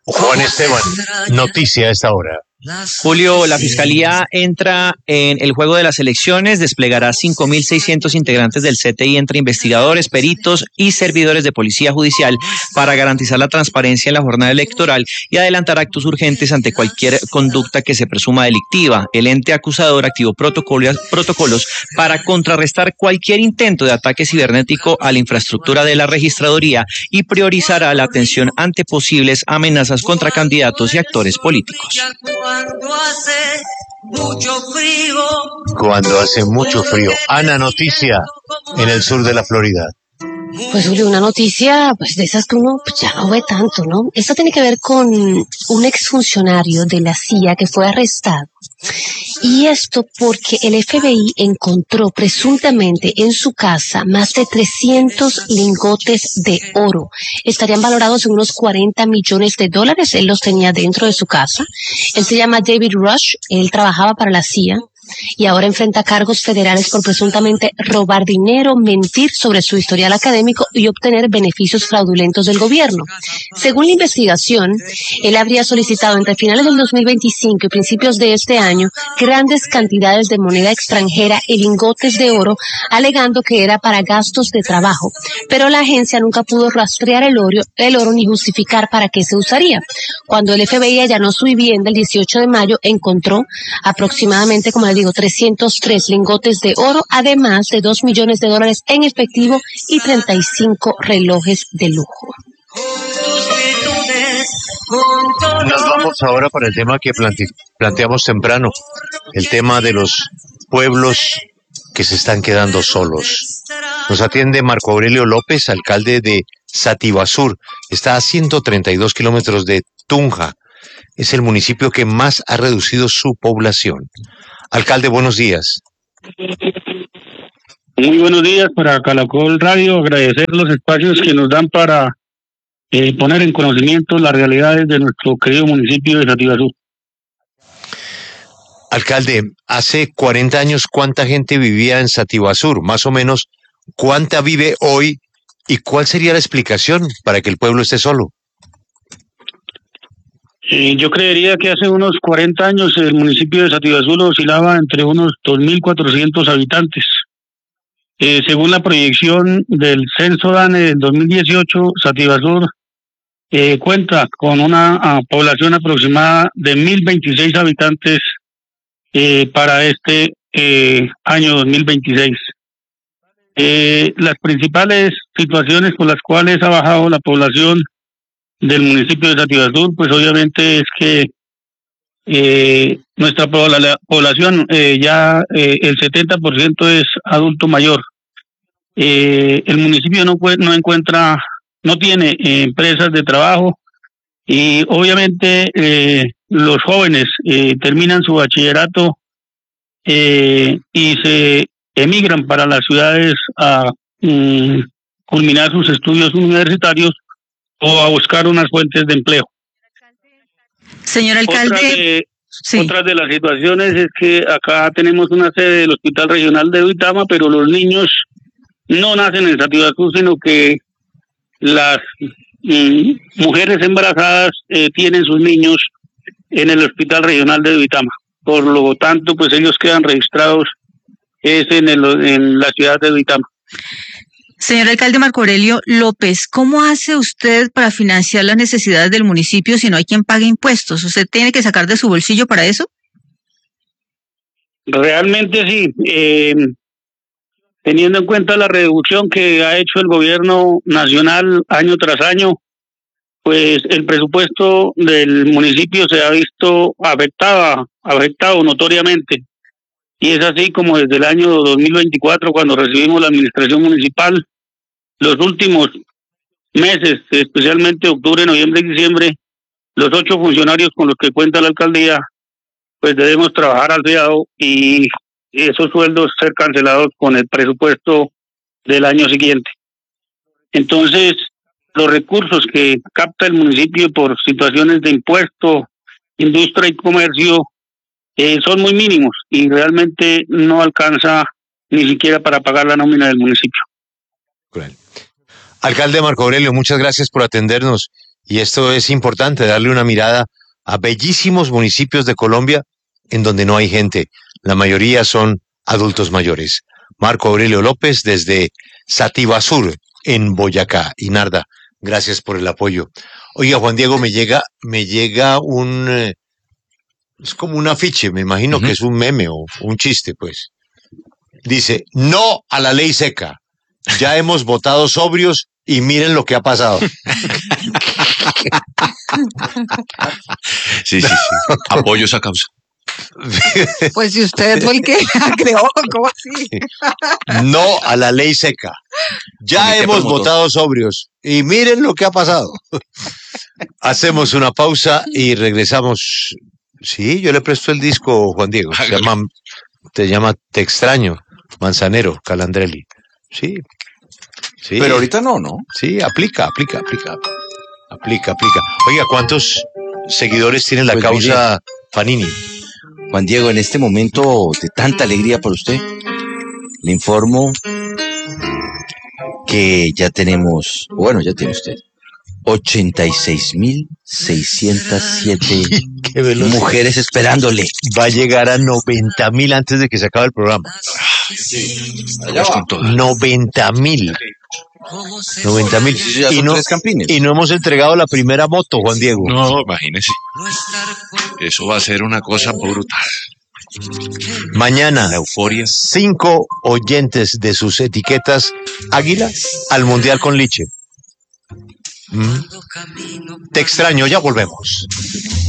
Juan Esteban, noticia a esta hora. Julio, la Fiscalía entra en el juego de las elecciones, desplegará 5.600 integrantes del CTI entre investigadores, peritos y servidores de policía judicial para garantizar la transparencia en la jornada electoral y adelantar actos urgentes ante cualquier conducta que se presuma delictiva. El ente acusador activó protocolos para contrarrestar cualquier intento de ataque cibernético a la infraestructura de la registraduría y priorizará la atención ante posibles amenazas contra candidatos y actores políticos. Cuando hace mucho frío. Ana, noticia en el sur de la Florida. Pues Julio, una noticia pues de esas que uno pues, ya no ve tanto, ¿no? Esto tiene que ver con un exfuncionario de la CIA que fue arrestado. Y esto porque el FBI encontró presuntamente en su casa más de 300 lingotes de oro. Estarían valorados en unos $40 millones. Él los tenía dentro de su casa. Él se llama David Rush. Él trabajaba para la CIA. Y ahora enfrenta cargos federales por presuntamente robar dinero, mentir sobre su historial académico y obtener beneficios fraudulentos del gobierno. Según la investigación, él habría solicitado entre finales del 2025 y principios de este año grandes cantidades de moneda extranjera y lingotes de oro, alegando que era para gastos de trabajo, pero la agencia nunca pudo rastrear el oro ni justificar para qué se usaría. Cuando el FBI allanó su vivienda el 18 de mayo, encontró aproximadamente, como les digo, 303 lingotes de oro, además de $2 millones en efectivo y 35 relojes de lujo. Nos vamos ahora para el tema que planteamos temprano, el tema de los pueblos que se están quedando solos. Nos atiende Marco Aurelio López, alcalde de Sativasur. Está a 132 kilómetros de Tunja. Es el municipio que más ha reducido su población. Alcalde, buenos días. Muy buenos días para Caracol Radio. Agradecer los espacios que nos dan para poner en conocimiento las realidades de nuestro querido municipio de Sativasur. Alcalde, hace 40 años, ¿cuánta gente vivía en Sativasur? Más o menos, ¿cuánta vive hoy? ¿Y cuál sería la explicación para que el pueblo esté solo? Yo creería que hace unos 40 años el municipio de Sativasur oscilaba entre unos 2.400 habitantes. Según la proyección del Censo DANE del 2018, Sativasur cuenta con una población aproximada de 1.026 habitantes para este año 2026. Las principales situaciones por las cuales ha bajado la población del municipio de Sativasur, pues obviamente es que nuestra población ya el 70% es adulto mayor. El municipio no tiene empresas de trabajo y obviamente los jóvenes terminan su bachillerato y se emigran para las ciudades a culminar sus estudios universitarios o a buscar unas fuentes de empleo. Señor alcalde, Otra de las situaciones es que acá tenemos una sede del Hospital Regional de Duitama, pero los niños no nacen en Sativasur, sino que las mujeres embarazadas tienen sus niños en el Hospital Regional de Duitama. Por lo tanto, pues ellos quedan registrados en la ciudad de Duitama. Señor alcalde Marco Aurelio López, ¿cómo hace usted para financiar las necesidades del municipio si no hay quien pague impuestos? ¿Usted tiene que sacar de su bolsillo para eso? Realmente sí. Teniendo en cuenta la reducción que ha hecho el gobierno nacional año tras año, pues el presupuesto del municipio se ha visto afectado notoriamente. Y es así como desde el año 2024, cuando recibimos la administración municipal, los últimos meses, especialmente octubre, noviembre y diciembre, los 8 funcionarios con los que cuenta la alcaldía, pues debemos trabajar al fiado y esos sueldos ser cancelados con el presupuesto del año siguiente. Entonces, los recursos que capta el municipio por situaciones de impuesto, industria y comercio son muy mínimos y realmente no alcanza ni siquiera para pagar la nómina del municipio. Alcalde Marco Aurelio, muchas gracias por atendernos Y esto es importante, darle una mirada a bellísimos municipios de Colombia en donde no hay gente. La mayoría son adultos mayores. Marco Aurelio López desde Satibasur, en Boyacá. Y Narda, gracias por el apoyo. Oiga, Juan Diego, me llega un... es como un afiche, me imagino que es un meme o un chiste, pues. Dice, no a la ley seca. Ya hemos votado sobrios y miren lo que ha pasado. Sí. Apoyo esa causa. Pues si usted fue el que la creó, ¿cómo así? No a la ley seca. Ya Comité hemos promotor. votado sobrios y miren lo que ha pasado. Hacemos una pausa y regresamos. Sí, yo le presto el disco, Juan Diego. Se llama Te extraño, Manzanero, Calandrelli. Sí. Pero ahorita no. Sí, aplica. Oiga, ¿cuántos seguidores tiene la Pues causa Fanini? Juan Diego, en este momento de tanta alegría por usted, le informo que ya tenemos, ya tiene usted, 86.607 Qué veloz. mujeres esperándole. Va a llegar a 90.000 antes de que se acabe el programa. Allá con todo. 90.000. 90.000. Ya son Y no, 3 campines. y no hemos entregado la primera moto, Juan Diego. No, imagínese. Eso va a ser una cosa brutal. Mañana, La euforia. 5 oyentes de sus etiquetas Águila al Mundial con Liche. Te extraño, ya volvemos.